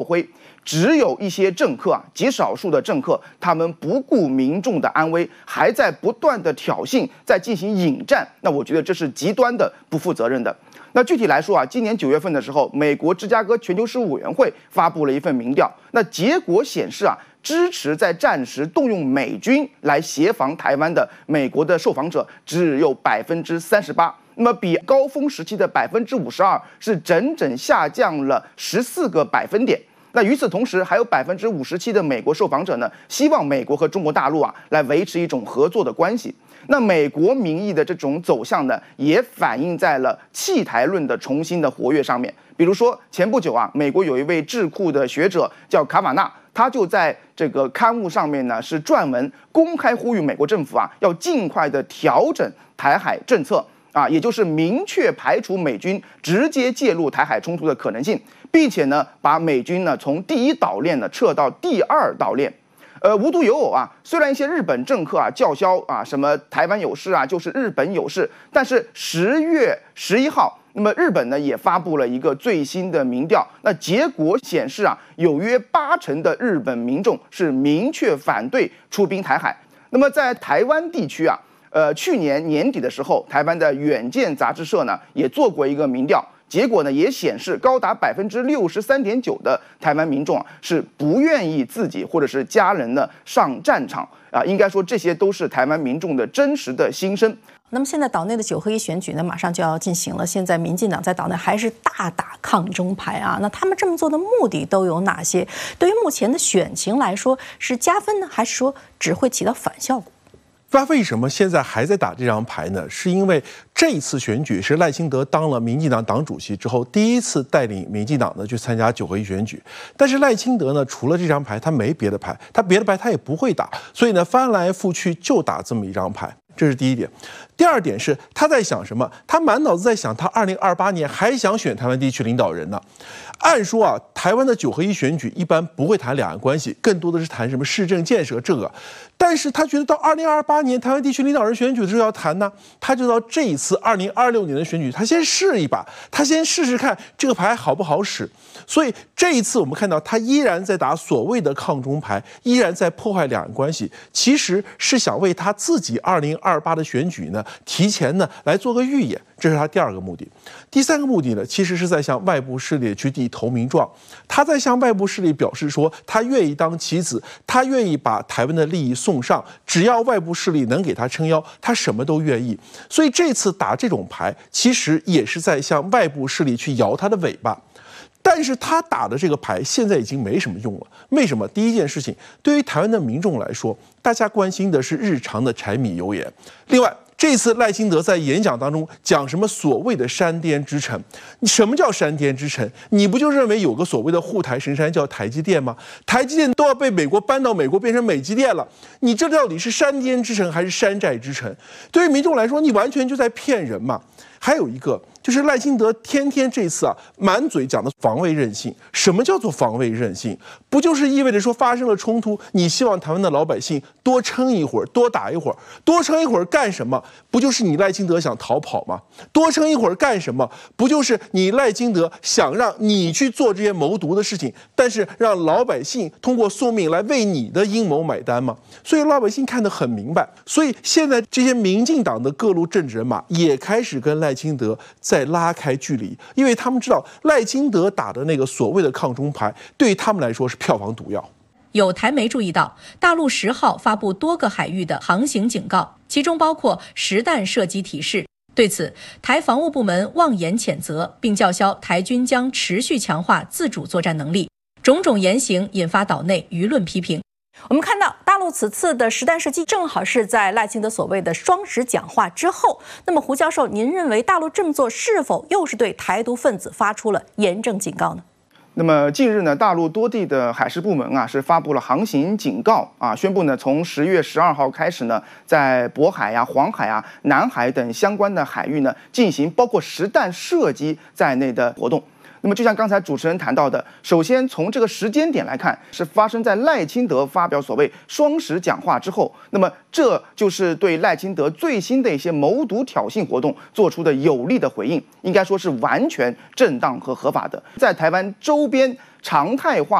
灰。只有一些政客啊，极少数的政客，他们不顾民众的安危，还在不断的挑衅，在进行引战。那我觉得这是极端的不负责任的。那具体来说啊，今年9月份的时候，美国芝加哥全球事务委员会发布了一份民调，那结果显示啊，支持在战时动用美军来协防台湾的美国的受访者只有38%。那么比高峰时期的52%是整整下降了14个百分点。那与此同时，还有57%的美国受访者呢，希望美国和中国大陆啊来维持一种合作的关系。那美国民意的这种走向呢，也反映在了弃台论的重新的活跃上面。比如说，前不久啊，美国有一位智库的学者叫卡瓦纳，他就在这个刊物上面呢是撰文公开呼吁美国政府啊要尽快的调整台海政策。也就是明确排除美军直接介入台海冲突的可能性，并且呢，把美军呢从第1岛链呢撤到第2岛链。无独有偶啊，虽然一些日本政客啊叫嚣啊什么台湾有事啊就是日本有事，但是10月11号，那么日本呢也发布了一个最新的民调，那结果显示啊，有约80%的日本民众是明确反对出兵台海。那么在台湾地区啊。去年年底的时候，台湾的远见杂志社呢也做过一个民调，结果呢也显示高达63.9%的台湾民众啊是不愿意自己或者是家人呢上战场啊，应该说这些都是台湾民众的真实的心声。 那么现在岛内的9合1选举呢，马上就要进行了。现在民进党在岛内还是大打抗中牌啊。那他们这么做的目的都有哪些？对于目前的选情来说，是加分呢，还是说只会起到反效果？ 那为什么现在还在打这张牌呢？是因为这一次选举是赖清德当了民进党党主席之后第一次带领民进党呢去参加9合1选举。但是赖清德呢，除了这张牌，他没别的牌，他别的牌他也不会打，所以呢翻来覆去就打这么一张牌。这是第一点。第二点是他在想什么？他满脑子在想他2028年还想选台湾地区领导人呢。按说啊，台湾的9合1选举一般不会谈两岸关系，更多的是谈什么市政建设这个。但是他觉得到2028年台湾地区领导人选举的时候要谈呢，他就到这一次2026年的选举，他先试一把，他先试试看这个牌好不好使。所以这一次我们看到他依然在打所谓的抗中牌，依然在破坏两岸关系，其实是想为他自己2028的选举呢提前呢来做个预演，这是他第二个目的。第三个目的呢，其实是在向外部势力去递投名状，他在向外部势力表示说，他愿意当棋子，他愿意把台湾的利益送上，只要外部势力能给他撑腰，他什么都愿意。所以这次打这种牌，其实也是在向外部势力去摇他的尾巴。但是他打的这个牌现在已经没什么用了。为什么？第一件事情，对于台湾的民众来说，大家关心的是日常的柴米油盐。另外，这次赖清德在演讲当中讲什么所谓的山巅之城？什么叫山巅之城？你不就认为有个所谓的护台神山叫台积电吗？台积电都要被美国搬到美国变成美积电了，你这到底是山巅之城还是山寨之城？对于民众来说，你完全就在骗人嘛。还有一个就是赖清德天天这次啊满嘴讲的防卫韧性。什么叫做防卫韧性？不就是意味着说发生了冲突，你希望台湾的老百姓多撑一会儿，多打一会儿，多撑一会儿干什么？不就是你赖清德想逃跑吗？多撑一会儿干什么？不就是你赖清德想让你去做这些谋独的事情，但是让老百姓通过送命来为你的阴谋买单吗？所以老百姓看得很明白。所以现在这些民进党的各路政治人马也开始跟赖清德在拉开距离，因为他们知道赖清德打的那个所谓的抗中牌，对于他们来说是票房毒药。 有台媒注意到，大陆10号发布多个海域的航行警告，其中包括实弹射击提示。对此，台防务部门妄言谴责，并叫嚣台军将持续强化自主作战能力。种种言行引发岛内舆论批评。 我们看到大陆此次的实弹射击正好是在赖清德所谓的双十讲话之后。那么胡教授，您认为大陆这么做是否又是对台独分子发出了严正警告呢？ 那么近日呢，大陆多地的海事部门啊是发布了航行警告啊，宣布呢从10月12号开始呢，在渤海啊、黄海啊、南海等相关的海域呢进行包括实弹射击在内的活动。那么就像刚才主持人谈到的，首先从这个时间点来看，是发生在赖清德发表所谓双十讲话之后，那么这就是对赖清德最新的一些谋独挑衅活动做出的有力的回应，应该说是完全正当和合法的，在台湾周边常态化